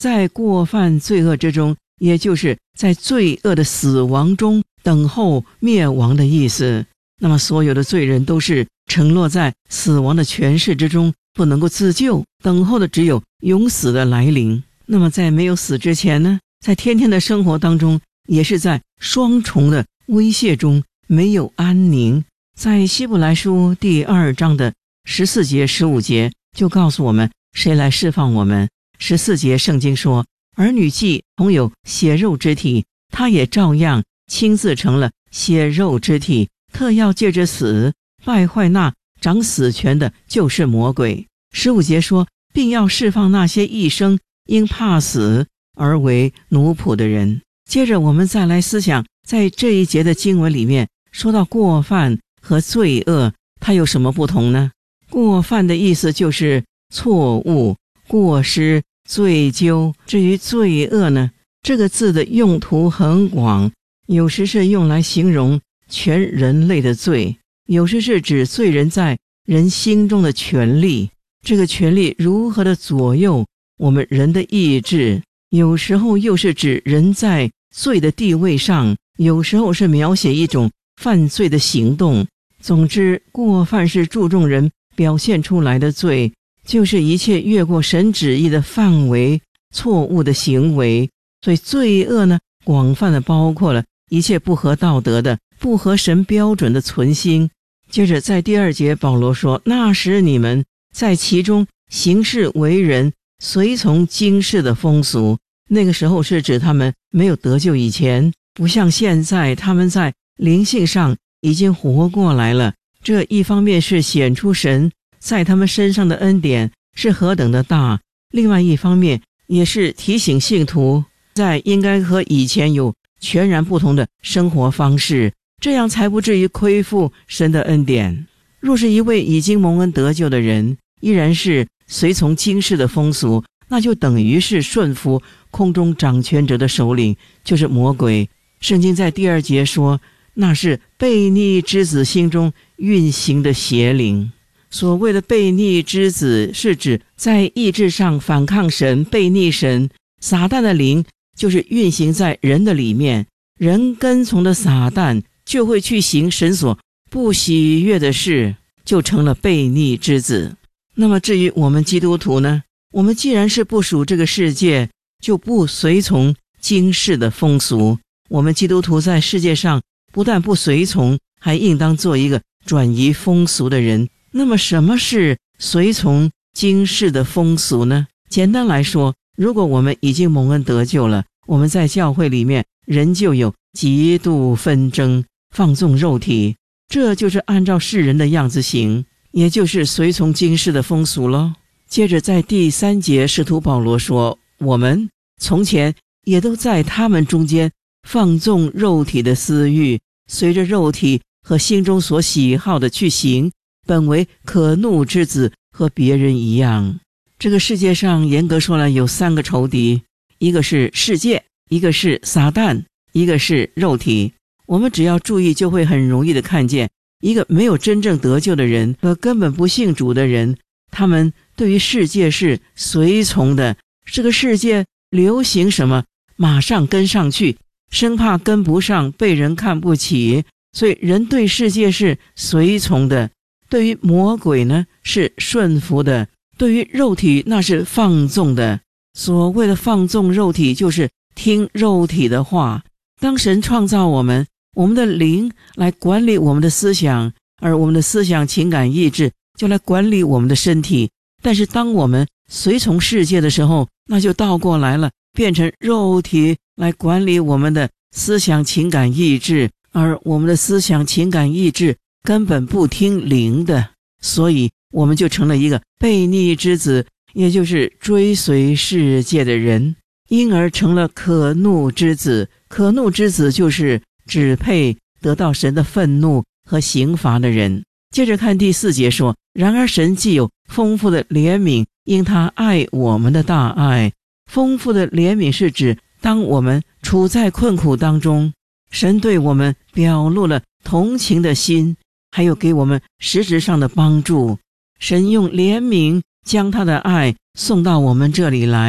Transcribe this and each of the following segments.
在过犯罪恶之中，也就是在罪恶的死亡中等候灭亡的意思。那么所有的罪人都是沉落在死亡的权势之中，不能够自救，等候的只有永死的来临。那么在没有死之前呢，在天天的生活当中，也是在双重的威胁中，没有安宁。在希伯来书第2章的14节15节就告诉我们谁来释放我们。14节圣经说，儿女既同有血肉之体，他也照样亲自成了血肉之体，特要借着死败坏那掌死权的，就是魔鬼。15节说，并要释放那些一生因怕死而为奴仆的人。接着我们再来思想，在这一节的经文里面说到过犯和罪恶，它有什么不同呢？过犯的意思就是错误、过失、罪疚。至于罪恶呢，这个字的用途很广，有时是用来形容全人类的罪，有时是指罪人在人心中的权利，这个权利如何的左右我们人的意志，有时候又是指人在罪的地位上，有时候是描写一种犯罪的行动。总之，过犯是注重人表现出来的罪，就是一切越过神旨意的范围，错误的行为。所以罪恶呢，广泛的包括了一切不合道德的、不合神标准的存心。接着在第2节保罗说，那时你们在其中行事为人，随从今世的风俗。那个时候是指他们没有得救以前，不像现在他们在灵性上已经活过来了。这一方面是显出神在他们身上的恩典是何等的大，另外一方面也是提醒信徒在应该和以前有全然不同的生活方式，这样才不至于亏负神的恩典。若是一位已经蒙恩得救的人依然是随从今世的风俗，那就等于是顺服空中掌权者的首领，就是魔鬼。圣经在第2节说，那是悖逆之子心中运行的邪灵。所谓的悖逆之子，是指在意志上反抗神、悖逆神。撒旦的灵就是运行在人的里面，人跟从的撒旦就会去行神所不喜悦的事，就成了悖逆之子。那么至于我们基督徒呢，我们既然是不属这个世界，就不随从今世的风俗。我们基督徒在世界上不但不随从，还应当做一个转移风俗的人。那么什么是随从今世的风俗呢？简单来说，如果我们已经蒙恩得救了，我们在教会里面仍旧有极度纷争，放纵肉体，这就是按照世人的样子行，也就是随从今世的风俗咯。接着在第3节，使徒保罗说，我们从前也都在他们中间放纵肉体的私欲，随着肉体和心中所喜好的去行，本为可怒之子，和别人一样。这个世界上严格说来有3个仇敌，一个是世界，一个是撒旦，一个是肉体。我们只要注意，就会很容易的看见，一个没有真正得救的人和根本不信主的人，他们对于世界是随从的，这个世界流行什么，马上跟上去，生怕跟不上，被人看不起。所以人对世界是随从的，对于魔鬼呢是顺服的，对于肉体那是放纵的。所谓的放纵肉体，就是听肉体的话。当神创造我们，我们的灵来管理我们的思想，而我们的思想、情感、意志就来管理我们的身体。但是当我们随从世界的时候，那就倒过来了，变成肉体来管理我们的思想、情感、意志，而我们的思想、情感、意志根本不听灵的，所以我们就成了一个悖逆之子，也就是追随世界的人，因而成了可怒之子。可怒之子就是只配得到神的愤怒和刑罚的人。接着看第4节说，然而神既有丰富的怜悯，因他爱我们的大爱。丰富的怜悯是指当我们处在困苦当中，神对我们表露了同情的心，还有给我们实质上的帮助。神用怜悯将他的爱送到我们这里来，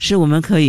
使我们可以